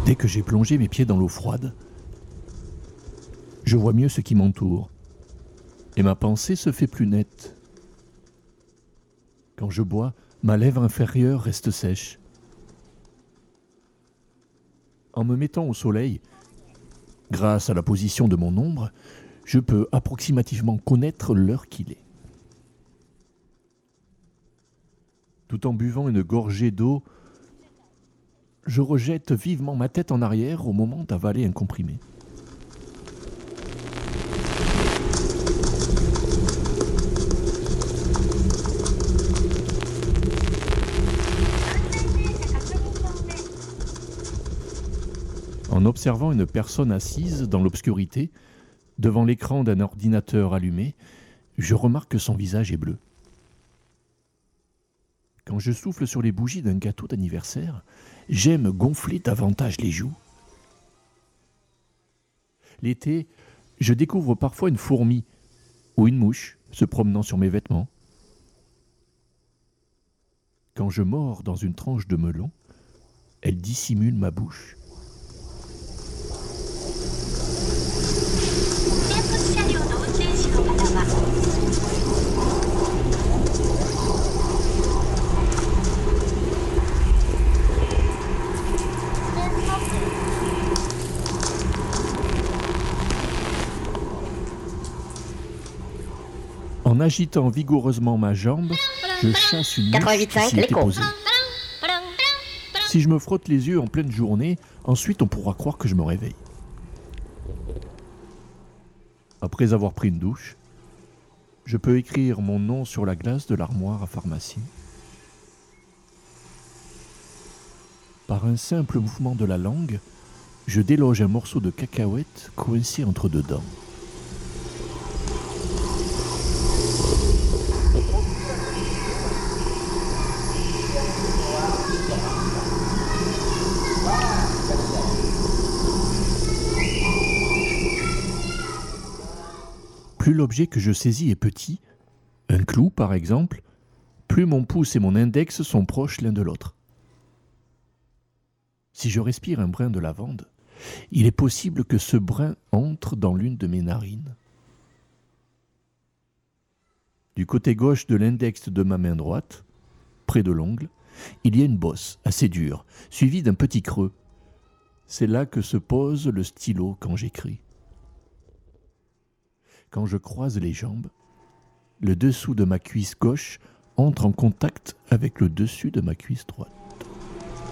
Dès que j'ai plongé mes pieds dans l'eau froide, je vois mieux ce qui m'entoure et ma pensée se fait plus nette. Quand je bois, ma lèvre inférieure reste sèche. En me mettant au soleil, grâce à la position de mon ombre, je peux approximativement connaître l'heure qu'il est. Tout en buvant une gorgée d'eau, je rejette vivement ma tête en arrière au moment d'avaler un comprimé. En observant une personne assise dans l'obscurité, devant l'écran d'un ordinateur allumé, je remarque que son visage est bleu. Quand je souffle sur les bougies d'un gâteau d'anniversaire, j'aime gonfler davantage les joues. L'été, je découvre parfois une fourmi ou une mouche se promenant sur mes vêtements. Quand je mords dans une tranche de melon, elle dissimule ma bouche. En agitant vigoureusement ma jambe, je chasse une mouche qui s'y était posée. Si je me frotte les yeux en pleine journée, ensuite on pourra croire que je me réveille. Après avoir pris une douche, je peux écrire mon nom sur la glace de l'armoire à pharmacie. Par un simple mouvement de la langue, je déloge un morceau de cacahuète coincé entre deux dents. Plus l'objet que je saisis est petit, un clou par exemple, plus mon pouce et mon index sont proches l'un de l'autre. Si je respire un brin de lavande, il est possible que ce brin entre dans l'une de mes narines. Du côté gauche de l'index de ma main droite, près de l'ongle, il y a une bosse assez dure, suivie d'un petit creux. C'est là que se pose le stylo quand j'écris. Quand je croise les jambes, le dessous de ma cuisse gauche entre en contact avec le dessus de ma cuisse droite.